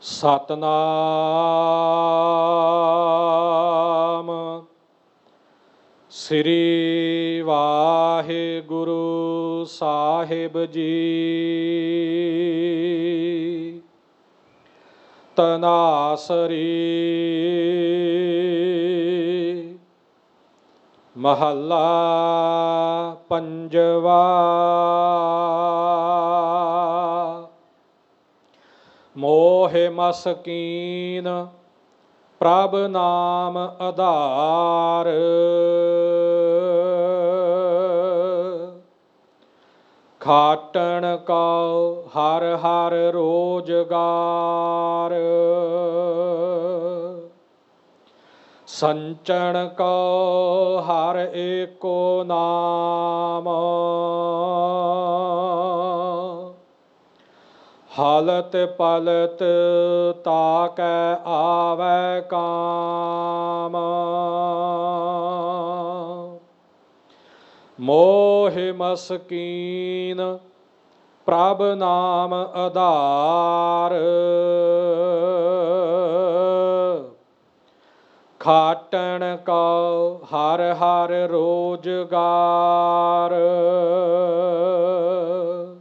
ਸਤਨਾਮ ਸ੍ਰੀ ਵਾਹਿਗੁਰੂ ਸਾਹਿਬ ਜੀ। ਤਨਾਸਰੀ ਮਹੱਲਾ ਪੰਜਵਾ। ਮੋਹ ਮਸਕੀਨ ਪ੍ਰਭ ਨਾਮ ਆਧਾਰ, ਖਾਟਣ ਕਉ ਹਰ ਹਰ ਰੋਜਗਾਰ, ਸੰਚਣ ਕਉ ਹਰ ਏਕੋ ਨਾਮ, ਹਲਤ ਪਲਤ ਤਾਕੈ ਆਵੈ ਕਾਮ, ਮੋਹ ਮਸਕੀਨ ਪ੍ਰਭ ਨਾਮ ਆਧਾਰ, ਖਾਟਣ ਕਉ ਹਰ ਹਰ ਰੋਜਗਾਰ,